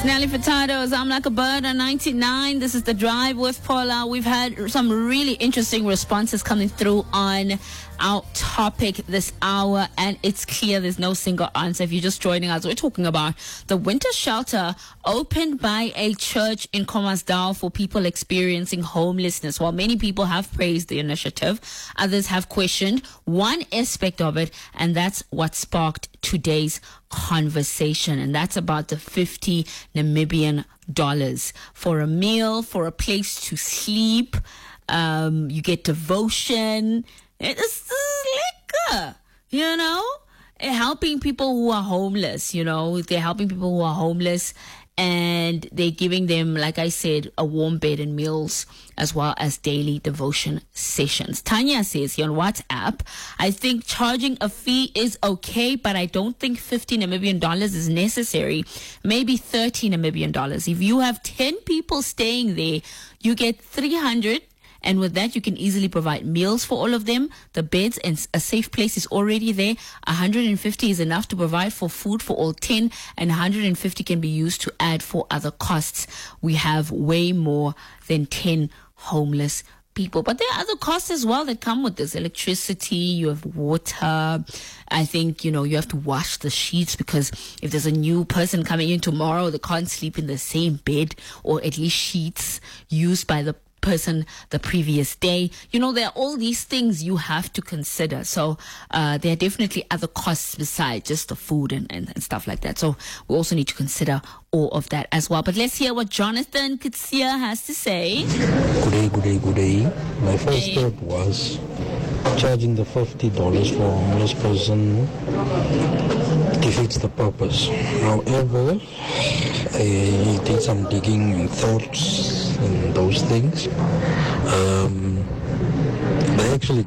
Nelly Furtado's I'm Like a Bird on 99. This is The Drive with Paula. We've had some really interesting responses coming through on our topic this hour, and it's clear there's no single answer. If you're just joining us, we're talking about the winter shelter opened by a church in Khomasdal for people experiencing homelessness. While many people have praised the initiative, others have questioned one aspect of it, and that's what sparked today's conversation, and that's about the 50 Namibian dollars for a meal, for a place to sleep. You get devotion. It's liquor, helping people who are homeless. They're helping people who are homeless, and they're giving them, like I said, a warm bed and meals, as well as daily devotion sessions. Tanya says here on WhatsApp, I think charging a fee is okay, but I don't think 50 Namibian dollars is necessary. Maybe 30 Namibian dollars. If you have 10 people staying there, you get 300. And with that, you can easily provide meals for all of them. The beds and a safe place is already there. 150 is enough to provide for food for all 10, and 150 can be used to add for other costs. We have way more than 10 homeless people. But there are other costs as well that come with this. Electricity, you have water. I think, you have to wash the sheets, because if there's a new person coming in tomorrow, they can't sleep in the same bed, or at least sheets used by the person the previous day. There are all these things you have to consider. So there are definitely other costs besides just the food and stuff like that. So we also need to consider all of that as well. But let's hear what Jonathan Kitsia has to say. Good day. My first step was charging the $50 for a homeless person defeats the purpose. However, I did some digging and thoughts and those things.